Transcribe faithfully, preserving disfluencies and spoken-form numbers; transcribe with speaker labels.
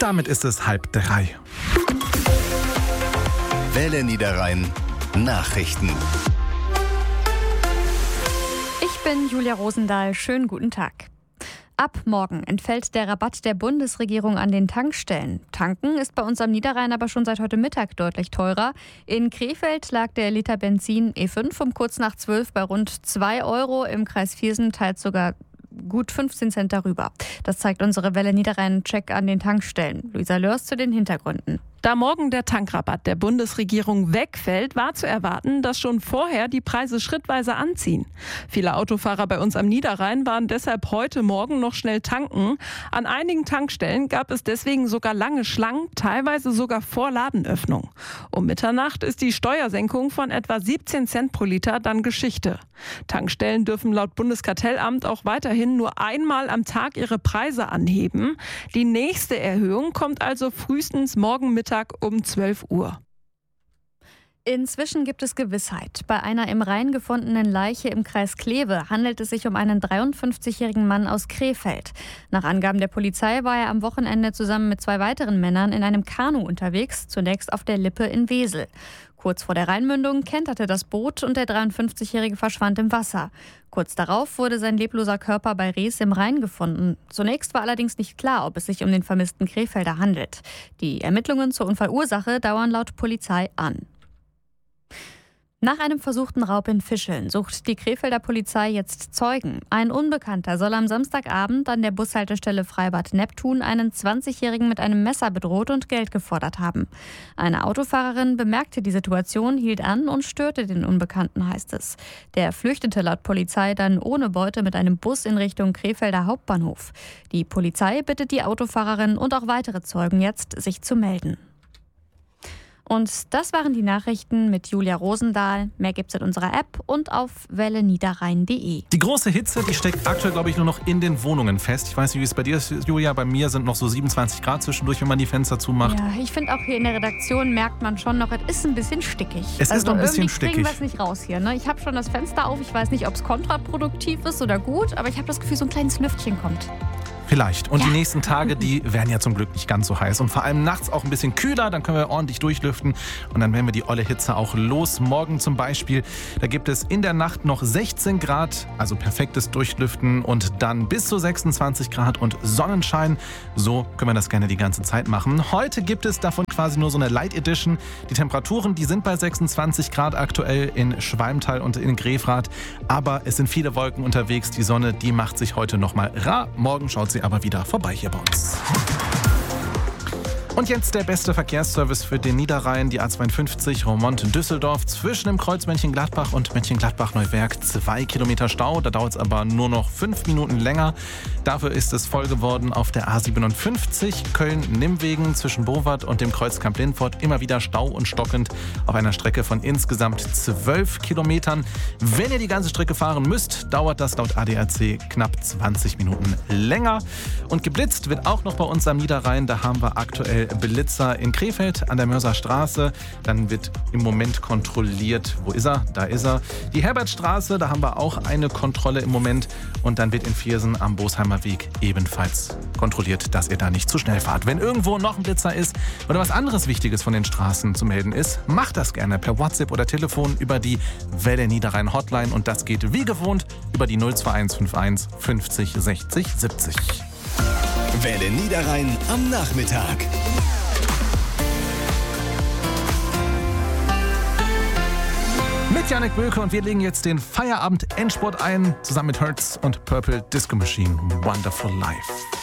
Speaker 1: damit ist es halb drei.
Speaker 2: Welle Niederrhein Nachrichten.
Speaker 3: Ich bin Julia Rosendahl. Schönen guten Tag. Ab morgen entfällt der Rabatt der Bundesregierung an den Tankstellen. Tanken ist bei uns am Niederrhein aber schon seit heute Mittag deutlich teurer. In Krefeld lag der Liter Benzin E fünf um kurz nach zwölf bei rund zwei Euro. Im Kreis Viersen teils sogar gut fünfzehn Cent darüber. Das zeigt unsere Welle Niederrhein-Check an den Tankstellen. Luisa Lörs zu den Hintergründen.
Speaker 4: Da morgen der Tankrabatt der Bundesregierung wegfällt, war zu erwarten, dass schon vorher die Preise schrittweise anziehen. Viele Autofahrer bei uns am Niederrhein waren deshalb heute Morgen noch schnell tanken. An einigen Tankstellen gab es deswegen sogar lange Schlangen, teilweise sogar vor Ladenöffnung. Um Mitternacht ist die Steuersenkung von etwa siebzehn Cent pro Liter dann Geschichte. Tankstellen dürfen laut Bundeskartellamt auch weiterhin nur einmal am Tag ihre Preise anheben. Die nächste Erhöhung kommt also frühestens morgen Mittag um zwölf Uhr.
Speaker 3: Inzwischen gibt es Gewissheit. Bei einer im Rhein gefundenen Leiche im Kreis Kleve handelt es sich um einen dreiundfünfzigjährigen Mann aus Krefeld. Nach Angaben der Polizei war er am Wochenende zusammen mit zwei weiteren Männern in einem Kanu unterwegs, zunächst auf der Lippe in Wesel. Kurz vor der Rheinmündung kenterte das Boot und der dreiundfünfzigjährige verschwand im Wasser. Kurz darauf wurde sein lebloser Körper bei Rees im Rhein gefunden. Zunächst war allerdings nicht klar, ob es sich um den vermissten Krefelder handelt. Die Ermittlungen zur Unfallursache dauern laut Polizei an. Nach einem versuchten Raub in Fischeln sucht die Krefelder Polizei jetzt Zeugen. Ein Unbekannter soll am Samstagabend an der Bushaltestelle Freibad Neptun einen zwanzigjährigen mit einem Messer bedroht und Geld gefordert haben. Eine Autofahrerin bemerkte die Situation, hielt an und störte den Unbekannten, heißt es. Der flüchtete laut Polizei dann ohne Beute mit einem Bus in Richtung Krefelder Hauptbahnhof. Die Polizei bittet die Autofahrerin und auch weitere Zeugen jetzt, sich zu melden. Und das waren die Nachrichten mit Julia Rosendahl. Mehr gibt's in unserer App und auf welle niederrhein punkt de.
Speaker 1: Die große Hitze, die steckt aktuell, glaube ich, nur noch in den Wohnungen fest. Ich weiß nicht, wie es bei dir ist, Julia. Bei mir sind noch so siebenundzwanzig Grad zwischendurch, wenn man die Fenster zumacht.
Speaker 3: Ja, ich finde auch hier in der Redaktion merkt man schon noch, es ist ein bisschen stickig.
Speaker 1: Es
Speaker 3: also
Speaker 1: ist noch ein bisschen
Speaker 3: irgendwie kriegen
Speaker 1: stickig.
Speaker 3: wir es nicht raus hier. Ne? Ich habe schon das Fenster auf. Ich weiß nicht, ob es kontraproduktiv ist oder gut, aber ich habe das Gefühl, so ein kleines Lüftchen kommt.
Speaker 1: Vielleicht. Und
Speaker 3: ja.
Speaker 1: Die nächsten Tage, die werden ja zum Glück nicht ganz so heiß. Und vor allem nachts auch ein bisschen kühler, dann können wir ordentlich durchlüften. Und dann werden wir die olle Hitze auch los. Morgen zum Beispiel, da gibt es in der Nacht noch sechzehn Grad, also perfektes Durchlüften. Und dann bis zu sechsundzwanzig Grad und Sonnenschein. So können wir das gerne die ganze Zeit machen. Heute gibt es davon quasi nur so eine Light Edition. Die Temperaturen, die sind bei sechsundzwanzig Grad aktuell in Schwalmtal und in Grefrath. Aber es sind viele Wolken unterwegs. Die Sonne, die macht sich heute nochmal rar. Morgen schaut sie aber wieder vorbei hier bei uns. Und jetzt der beste Verkehrsservice für den Niederrhein, die A zweiundfünfzig Roermond-Düsseldorf zwischen dem Kreuz Mönchengladbach und Mönchengladbach-Neuwerk. Zwei Kilometer Stau, da dauert es aber nur noch fünf Minuten länger. Dafür ist es voll geworden auf der A siebenundfünfzig Köln-Nimmwegen zwischen Bowart und dem Kreuz Kamp-Lintfort. Immer wieder Stau und stockend auf einer Strecke von insgesamt zwölf Kilometern. Wenn ihr die ganze Strecke fahren müsst, dauert das laut A D A C knapp zwanzig Minuten länger. Und geblitzt wird auch noch bei uns am Niederrhein. Da haben wir aktuell Blitzer in Krefeld an der Mörser Straße. Dann wird im Moment kontrolliert, wo ist er? Da ist er. Die Herbertstraße, da haben wir auch eine Kontrolle im Moment. Und dann wird in Viersen am Bosheimer Weg ebenfalls kontrolliert, dass ihr da nicht zu schnell fahrt. Wenn irgendwo noch ein Blitzer ist oder was anderes Wichtiges von den Straßen zu melden ist, macht das gerne per WhatsApp oder Telefon über die Welle Niederrhein Hotline. Und das geht wie gewohnt über die null zwei eins fünf eins fünfzig sechzig siebzig.
Speaker 2: Welle Niederrhein am Nachmittag.
Speaker 1: Mit Janik Böke und wir legen jetzt den Feierabend-Endspurt ein, zusammen mit Hertz und Purple Disco Machine. Wonderful Life.